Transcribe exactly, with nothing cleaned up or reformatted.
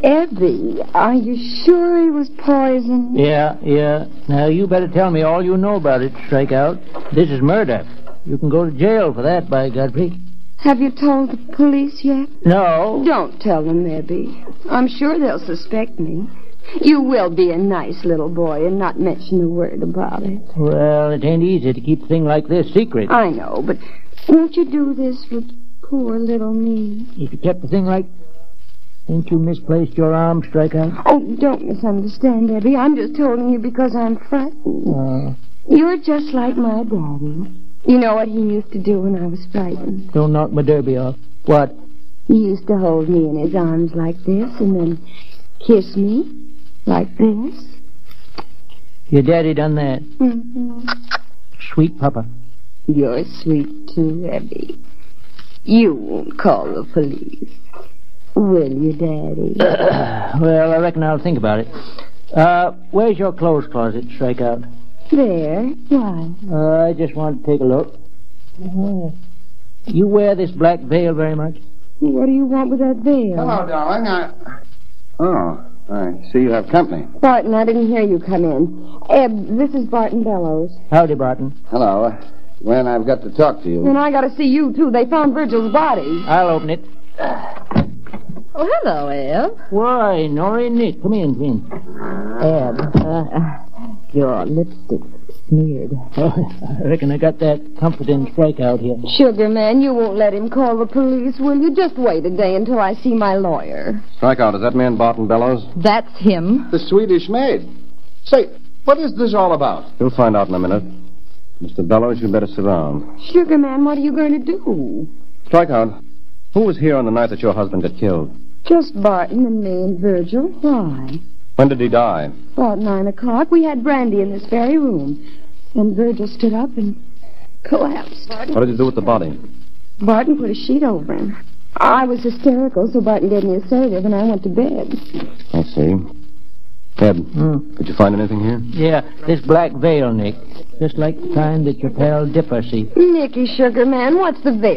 Ebby, are you sure it was poison? Yeah, yeah. Now, you better tell me all you know about it, Strikeout. This is murder. You can go to jail for that, by Godfrey. Have you told the police yet? No. Don't tell them, Ebby. I'm sure they'll suspect me. You will be a nice little boy and not mention a word about it. Well, it ain't easy to keep a thing like this secret. I know, but won't you do this for poor little me? If you kept the thing right, ain't you misplaced your arm, Strikeout? Oh, don't misunderstand, Ebby. I'm just telling you because I'm frightened. Uh, You're just like my daddy. You know what he used to do when I was frightened? Don't knock my derby off. What? He used to hold me in his arms like this and then kiss me like this. Your daddy done that? Mm-hmm. Sweet papa. You're sweet too, Ebby. You won't call the police, will you, Daddy? Well, I reckon I'll think about it. Uh, where's your clothes closet, Strikeout? There. Why? Uh, I just want to take a look. Oh. You wear this black veil very much? What do you want with that veil? Hello, darling. I... Oh, I see you have company. Barton, I didn't hear you come in. Eb, this is Barton Bellows. Howdy, Barton. Hello. Gwen, I've got to talk to you. And I got to see you, too. They found Virgil's body. I'll open it. Oh, hello, Eb. Why, Norrie and Nick, come in, come in. Eb, uh, your lipstick's smeared. Oh, I reckon I got that comforting Strikeout here. Sugar man, you won't let him call the police, will you? Just wait a day until I see my lawyer. Strikeout, is that man Barton Bellows? That's him. The Swedish maid. Say, what is this all about? You'll find out in a minute. Mister Bellows, you'd better sit down. Sugar man, what are you going to do? Strikeout, who was here on the night that your husband got killed? Just Barton and me and Virgil. Why? When did he die? About nine o'clock. We had brandy in this very room. And Virgil stood up and collapsed. What did you do with the body? Barton put a sheet over him. I was hysterical, so Barton gave me a sedative, and I went to bed. I see. Ed, Hmm. did you find anything here? Yeah, this black veil, Nick. Just like the kind that your pal Dipper see. Nicky, sugar man, what's the veil?